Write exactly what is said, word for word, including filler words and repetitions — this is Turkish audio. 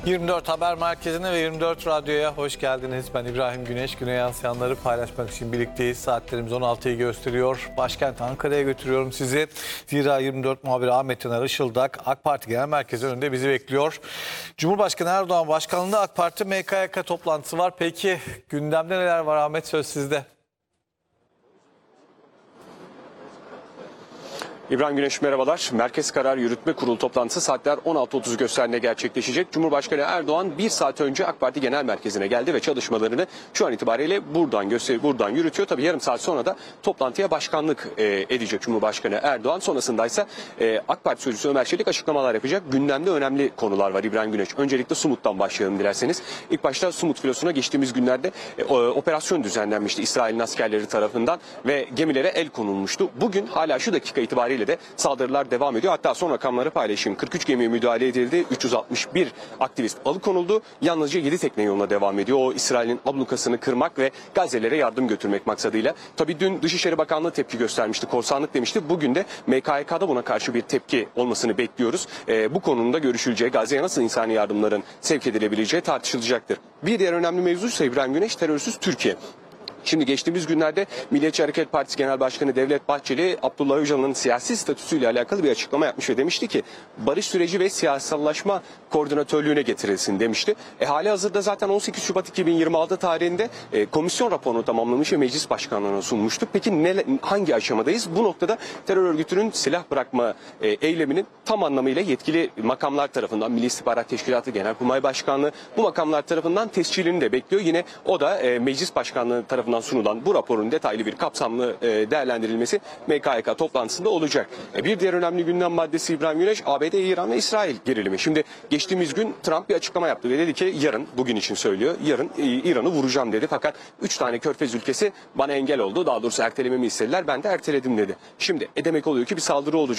yirmi dört Haber Merkezi'ne ve yirmi dört Radyo'ya hoş geldiniz. Ben İbrahim Güneş. Güne yansıyanları paylaşmak için birlikteyiz. Saatlerimiz on altıyı gösteriyor. Başkent Ankara'ya götürüyorum sizi. Zira yirmi dört muhabiri Ahmet Yanar Işıldak AK Parti Genel Merkezi önünde bizi bekliyor. Cumhurbaşkanı Erdoğan başkanlığında AK Parti M K Y K toplantısı var. Peki gündemde neler var Ahmet, söz sizde. İbrahim Güneş merhabalar. Merkez Karar Yürütme Kurulu toplantısı saatler on altı otuz gösterine gerçekleşecek. Cumhurbaşkanı Erdoğan bir saat önce AK Parti Genel Merkezi'ne geldi ve çalışmalarını şu an itibariyle buradan göster buradan yürütüyor. Tabii yarım saat sonra da toplantıya başkanlık e, edecek Cumhurbaşkanı Erdoğan. Sonrasındaysa e, AK Parti Sözcüsü Ömer Çelik açıklamalar yapacak. Gündemde önemli konular var İbrahim Güneş. Öncelikle Sumut'tan başlayalım dilerseniz. İlk başta Sumut filosuna geçtiğimiz günlerde e, operasyon düzenlenmişti İsrail'in askerleri tarafından ve gemilere el konulmuştu. Bugün hala şu dakika itibariyle de saldırılar devam ediyor. Hatta son rakamları paylaşayım. kırk üç gemiye müdahale edildi. üç yüz altmış bir aktivist alıkonuldu. Yalnızca yedi tekne yoluna devam ediyor. O İsrail'in ablukasını kırmak ve Gazze'lere yardım götürmek maksadıyla. Tabii dün Dışişleri Bakanlığı tepki göstermişti. Korsanlık demişti. Bugün de M K Y K'da buna karşı bir tepki olmasını bekliyoruz. Ee, bu konunun da görüşüleceği, Gazze'ye nasıl insani yardımların sevk edilebileceği tartışılacaktır. Bir diğer önemli mevzuysa İbrahim Güneş, terörsüz Türkiye. Şimdi geçtiğimiz günlerde Milliyetçi Hareket Partisi Genel Başkanı Devlet Bahçeli, Abdullah Öcalan'ın siyasi statüsüyle alakalı bir açıklama yapmış ve demişti ki barış süreci ve siyasallaşma koordinatörlüğüne getirilsin demişti. E, hali hazırda zaten on sekiz Şubat iki bin yirmi altı tarihinde e, komisyon raporunu tamamlamış ve meclis başkanlığına sunmuştu. Peki ne, hangi aşamadayız? Bu noktada terör örgütünün silah bırakma e, eyleminin tam anlamıyla yetkili makamlar tarafından, Milli İstihbarat Teşkilatı Genelkurmay Başkanlığı bu makamlar tarafından tescilini de bekliyor. Yine o da e, meclis başkanlığı tarafından sunulan bu raporun detaylı bir kapsamlı e, değerlendirilmesi M K Y K toplantısında olacak. E, bir diğer önemli gündem maddesi İbrahim Güneş, A B D, İran ve İsrail gerilimi. Şimdi geçtiğimiz gün Trump bir açıklama yaptı ve dedi ki yarın, bugün için söylüyor, yarın e, İran'ı vuracağım dedi. Fakat üç tane körfez ülkesi bana engel oldu. Daha doğrusu ertelememi istediler. Ben de erteledim dedi. Şimdi e, demek oluyor ki bir saldırı olacak.